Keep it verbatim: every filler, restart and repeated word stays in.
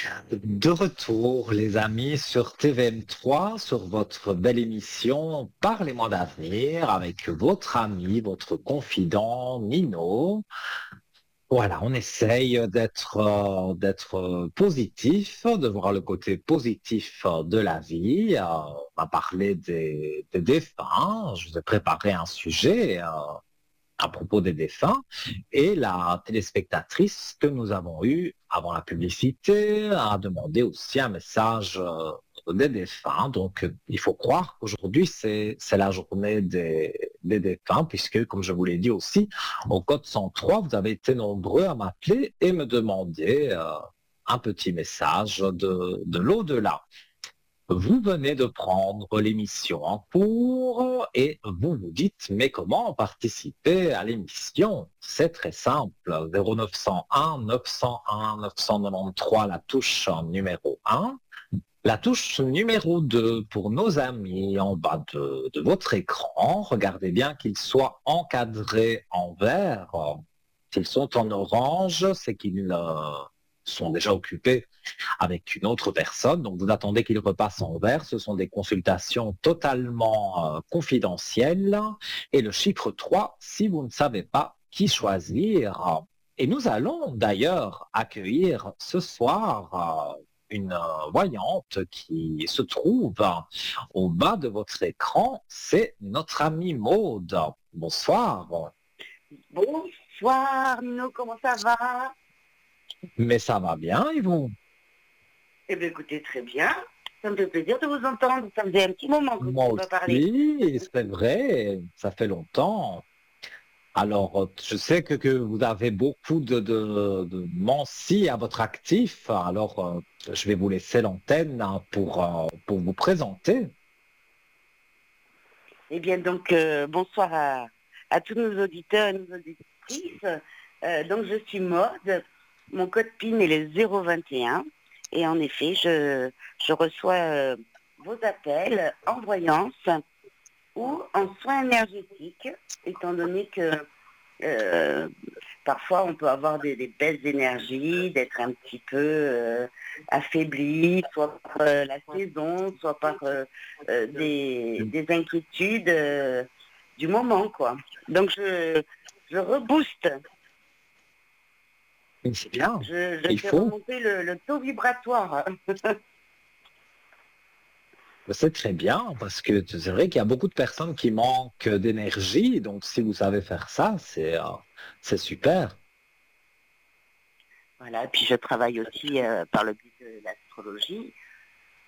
De retour, les amis, sur T V M trois, sur votre belle émission Parlez-moi d'avenir avec votre ami, votre confident Nino. Voilà, on essaye d'être euh, d'être euh, positif, de voir le côté positif euh, de la vie. Euh, on va parler des, des défunts. Je vous ai préparé un sujet euh, à propos des défunts, et la téléspectatrice que nous avons eue avant la publicité a demandé aussi un message euh, des défunts. Donc, euh, il faut croire qu'aujourd'hui, c'est, c'est la journée des, des défunts, puisque, comme je vous l'ai dit aussi, au code cent trois, vous avez été nombreux à m'appeler et me demander euh, un petit message de, de l'au-delà. Vous venez de prendre l'émission en cours et vous vous dites, mais comment participer à l'émission? C'est très simple. zéro neuf cent un neuf cent un neuf cent quatre-vingt-treize, la touche numéro un. La touche numéro deux pour nos amis en bas de, de votre écran. Regardez bien qu'il soit encadré en vert. S'ils sont en orange, c'est qu'ils euh, sont déjà occupés avec une autre personne. Donc, vous attendez qu'il repasse en vert. Ce sont des consultations totalement euh, confidentielles. Et le chiffre trois, si vous ne savez pas qui choisir. Et nous allons d'ailleurs accueillir ce soir euh, une euh, voyante qui se trouve au bas de votre écran. C'est notre amie Maude. Bonsoir. Bonsoir Nino, comment ça va? Mais ça va bien, et vous? Eh bien écoutez, très bien. Ça me fait plaisir de vous entendre. Ça faisait un petit moment que je ne Moi vous ai pas parlé. aussi, c'est vrai, ça fait longtemps. Alors, euh, je sais que, que vous avez beaucoup de, de, de Mansi à votre actif, alors euh, je vais vous laisser l'antenne hein, pour, euh, pour vous présenter. Eh bien donc, euh, bonsoir à, à tous nos auditeurs et nos auditrices. Euh, donc je suis Maude. Mon code PIN est le zéro vingt et un. Et en effet, je, je reçois euh, vos appels en voyance ou en soins énergétiques, étant donné que euh, parfois on peut avoir des, des baisses d'énergie, d'être un petit peu euh, affaibli, soit par euh, la saison, soit par euh, euh, des, des inquiétudes euh, du moment, quoi. Donc je, je rebooste, C'est bien, je, je il fais faut, remonter le, le taux vibratoire. c'est très bien, parce que c'est vrai qu'il y a beaucoup de personnes qui manquent d'énergie, donc si vous savez faire ça, c'est euh, c'est super. Voilà, et puis je travaille aussi euh, par le biais de l'astrologie.